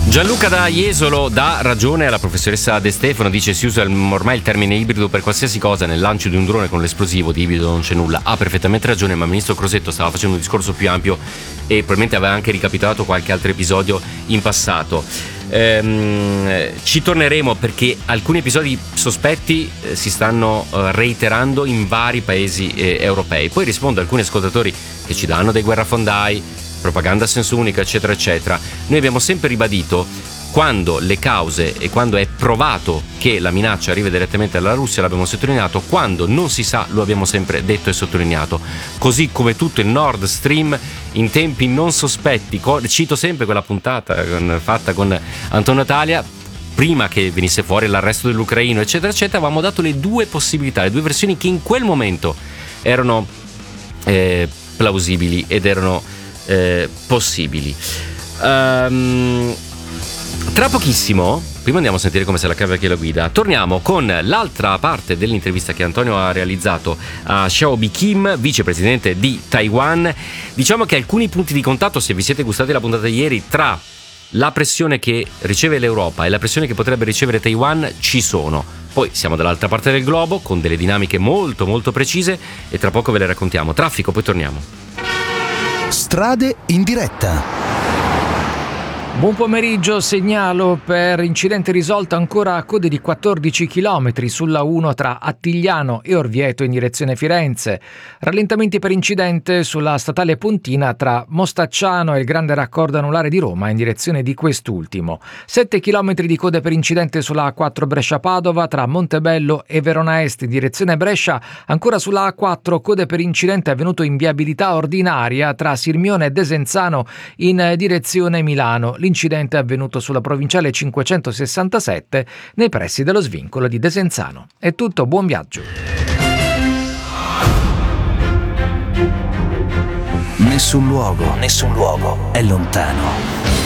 Gianluca da Jesolo dà ragione alla professoressa De Stefano, dice si usa ormai il termine ibrido per qualsiasi cosa, nel lancio di un drone con l'esplosivo di ibrido non c'è nulla. Ha perfettamente ragione, ma il ministro Crosetto stava facendo un discorso più ampio e probabilmente aveva anche ricapitolato qualche altro episodio in passato. Ci torneremo perché alcuni episodi sospetti si stanno reiterando in vari paesi europei. Poi rispondo a alcuni ascoltatori che ci danno dei guerrafondai, propaganda a senso unico, eccetera eccetera. Noi abbiamo sempre ribadito, quando le cause e quando è provato che la minaccia arriva direttamente dalla Russia, l'abbiamo sottolineato, quando non si sa lo abbiamo sempre detto e sottolineato, così come tutto il Nord Stream in tempi non sospetti. Cito sempre quella puntata fatta con Antonio Talia, prima che venisse fuori l'arresto dell'ucraino eccetera eccetera, avevamo dato le due possibilità, le due versioni che in quel momento erano plausibili ed erano possibili. Tra pochissimo, prima andiamo a sentire come se la cava chi la guida, torniamo con l'altra parte dell'intervista che Antonio ha realizzato a Xiaobi Kim, vicepresidente di Taiwan. Diciamo che alcuni punti di contatto, se vi siete gustati la puntata di ieri, tra la pressione che riceve l'Europa e la pressione che potrebbe ricevere Taiwan ci sono. Poi siamo dall'altra parte del globo con delle dinamiche molto molto precise e tra poco ve le raccontiamo. Traffico, poi torniamo. Strade in diretta. Buon pomeriggio, segnalo per incidente risolto ancora a code di 14 km sulla 1 tra Attigliano e Orvieto in direzione Firenze. Rallentamenti per incidente sulla statale Pontina tra Mostacciano e il Grande Raccordo Anulare di Roma in direzione di quest'ultimo. 7 km di code per incidente sulla A4 Brescia-Padova tra Montebello e Verona Est in direzione Brescia. Ancora sulla A4 code per incidente avvenuto in viabilità ordinaria tra Sirmione e Desenzano in direzione Milano. L'incidente è avvenuto sulla provinciale 567 nei pressi dello svincolo di Desenzano. È tutto, buon viaggio. Nessun luogo è lontano.